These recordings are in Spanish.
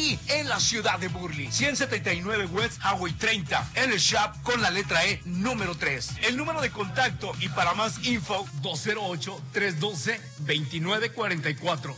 aquí en la ciudad de Burley. 179 West Highway 30, en el shop con la letra E número 3. El número de contacto y para más info, 208-312-2944.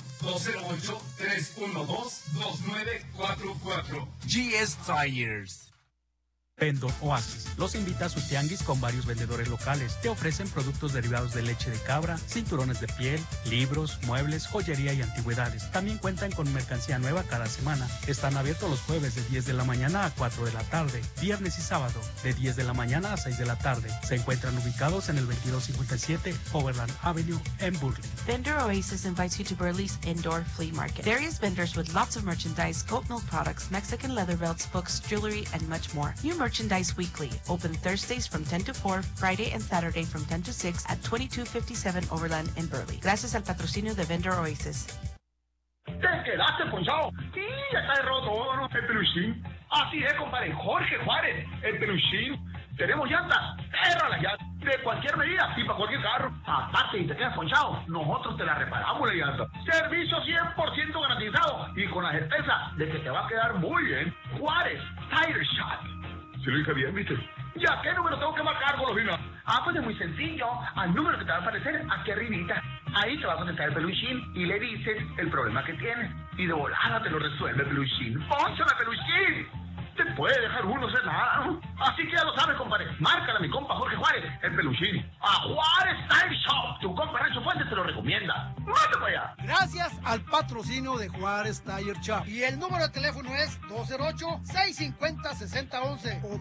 208-312-2944. GS Tires. Vendor Oasis los invita a su tianguis con varios vendedores locales. Te ofrecen productos derivados de leche de cabra, cinturones de piel, libros, muebles, joyería y antigüedades. También cuentan con mercancía nueva cada semana. Están abiertos los jueves de 10 de la mañana a 4 de la tarde, viernes y sábado de 10 de la mañana a 6 de la tarde. Se encuentran ubicados en el 2257 Overland Avenue en Burley. Vendor Oasis invites you to Burley's Indoor Flea Market. Various vendors with lots of merchandise, goat milk products, Mexican leather belts, books, jewelry, and much more. New merchandise weekly. Open Thursdays from 10 to 4, Friday and Saturday from 10 to 6 at 2257 Overland in Burley. Gracias al patrocinio de Vendor Oasis. ¿Te quedaste ponchado? Sí, ya está roto, ¿no? El peluchín. Así es, compadre. Jorge Juárez, el peluchín. Tenemos llantas, perra las llantas, de cualquier medida y para cualquier carro. Aparte, y te quedas ponchado, nosotros te la reparamos la llanta. Servicio 100% garantizado y con la certeza de que te va a quedar muy bien. Juárez Tire Shop. ¿Se lo dije bien, viste? ¿Ya qué número tengo que marcar, Golosina? Pues es muy sencillo. Al número que te va a aparecer aquí arribita. Ahí te va a contestar el peluchín y le dices el problema que tienes. Y de volada te lo resuelve el peluchín. ¡Pónchame, peluchín! Te puede dejar uno ser nada, ¿no? Así que ya lo sabes, compadre. Márcale a mi compa Jorge Juárez, el peluchín. A Juárez Tire Shop. Tu compa Rancho Fuentes te lo recomienda. ¡Mate para allá! Gracias al patrocinio de Juárez Tire Shop. Y el número de teléfono es 208-650-6011 o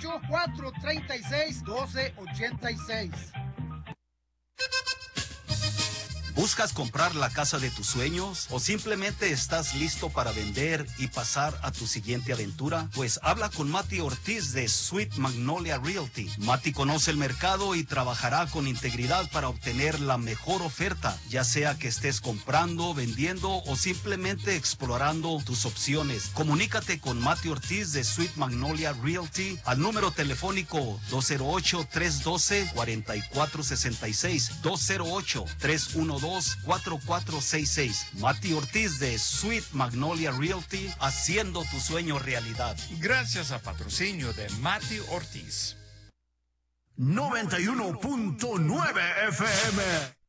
208-436-1286. ¿Buscas comprar la casa de tus sueños o simplemente estás listo para vender y pasar a tu siguiente aventura? Pues habla con Mati Ortiz de Sweet Magnolia Realty. Mati conoce el mercado y trabajará con integridad para obtener la mejor oferta, ya sea que estés comprando, vendiendo o simplemente explorando tus opciones. Comunícate con Mati Ortiz de Sweet Magnolia Realty al número telefónico 208-312-4466, 208-312-4466. Mati Ortiz de Sweet Magnolia Realty, haciendo tu sueño realidad. Gracias a patrocinio de Mati Ortiz. 91.9 FM.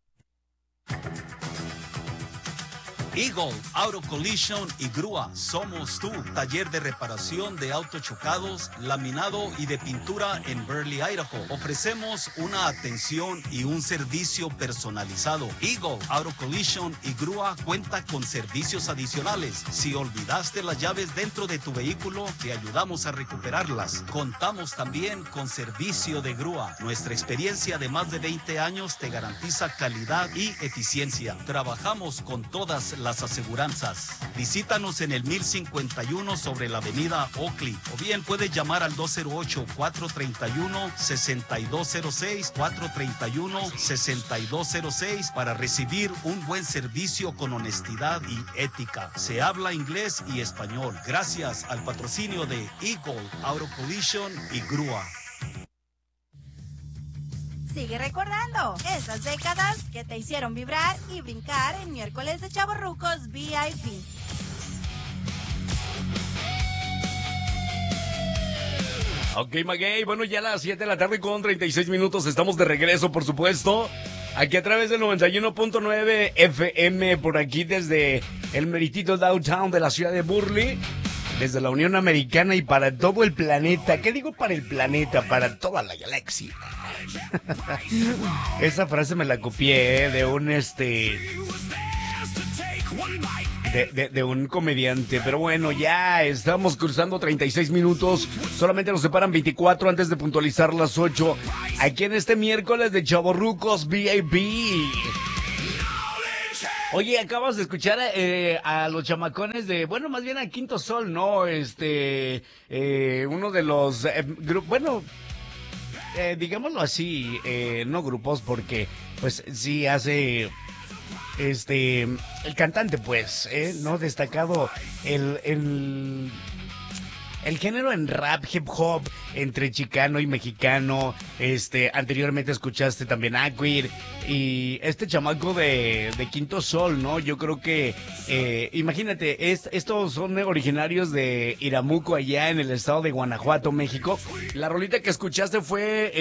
Eagle Auto Collision y Grúa, somos tú. Taller de reparación de autos chocados, laminado y de pintura en Burley, Idaho. Ofrecemos una atención y un servicio personalizado. Eagle Auto Collision y Grúa cuenta con servicios adicionales. Si olvidaste las llaves dentro de tu vehículo, te ayudamos a recuperarlas. Contamos también con servicio de grúa. Nuestra experiencia de más de 20 años te garantiza calidad y eficiencia. Trabajamos con todas las aseguranzas. Visítanos en el 1051 sobre la avenida Oakley o bien puedes llamar al 208-431-6206, 431-6206 para recibir un buen servicio con honestidad y ética. Se habla inglés y español. Gracias al patrocinio de Eagle Auto Collision y Grúa. Sigue recordando esas décadas que te hicieron vibrar y brincar en miércoles de Chavorrucos VIP. Ok, Maguey, bueno, ya a las 7 de la tarde con 36 minutos estamos de regreso, por supuesto, aquí a través del 91.9 FM, por aquí desde el meritito downtown de la ciudad de Burley, desde la Unión Americana y para todo el planeta. ¿Qué digo para el planeta? Para toda la galaxia. Esa frase me la copié de un de un comediante, pero bueno, ya estamos cruzando 36 minutos, solamente nos separan 24 antes de puntualizar las 8, aquí en este miércoles de Chavorrucos VIP. Oye, acabas de escuchar a los chamacones de, bueno, más bien a Quinto Sol, ¿no? Uno de los bueno, digámoslo así, no grupos, porque pues sí hace el cantante, pues, no destacado, el el género en rap, hip hop, entre chicano y mexicano. Anteriormente escuchaste también Aquir y este chamaco de Quinto Sol, ¿no? Yo creo que, imagínate, estos son originarios de Iramuco, allá en el estado de Guanajuato, México. La rolita que escuchaste fue,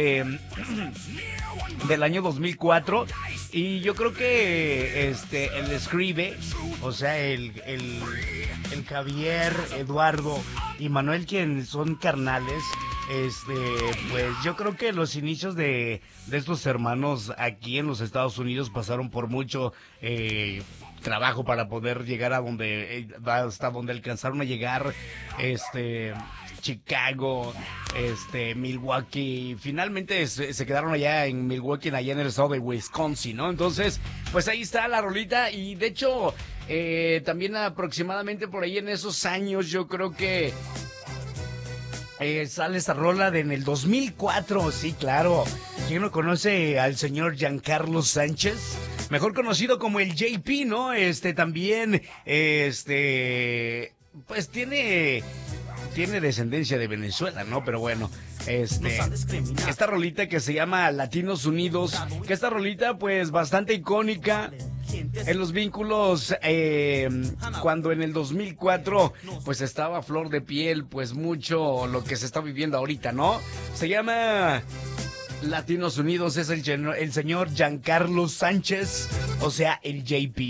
del año 2004, y yo creo que el escribe, o sea, el Javier, Eduardo y Manuel, quien son carnales, pues yo creo que los inicios de estos hermanos aquí en los Estados Unidos pasaron por mucho trabajo para poder llegar hasta donde alcanzaron a llegar, Chicago, Milwaukee, finalmente se quedaron allá en Milwaukee, allá en el estado de Wisconsin, ¿no? Entonces, pues ahí está la rolita, y de hecho, también aproximadamente por ahí en esos años, yo creo que sale esta rola en el 2004, sí, claro. ¿Quién no conoce al señor Giancarlo Sánchez? Mejor conocido como el JP, ¿no? También, pues tiene descendencia de Venezuela, ¿no? Pero bueno, esta rolita que se llama Latinos Unidos, que esta rolita pues bastante icónica en los vínculos, cuando en el 2004 pues estaba a flor de piel pues mucho lo que se está viviendo ahorita, ¿no? Se llama Latinos Unidos, es el señor Giancarlo Sánchez, o sea, el JP.